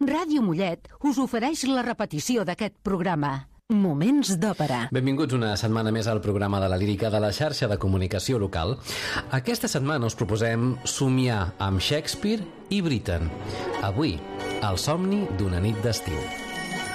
Ràdio Mollet us ofereix la repetició d'aquest programa. Moments d'òpera. Benvinguts una setmana més al programa de la lírica de la xarxa de comunicació local. Aquesta setmana us proposem somiar amb Shakespeare i Britten. Avui, el somni d'una nit d'estiu.